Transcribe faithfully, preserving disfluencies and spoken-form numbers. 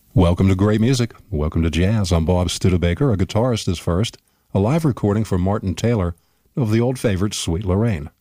Welcome to Great Music. Welcome to Jazz. I'm Bob Studebaker. A guitarist is first. A live recording from Martin Taylor of the old favorite Sweet Lorraine.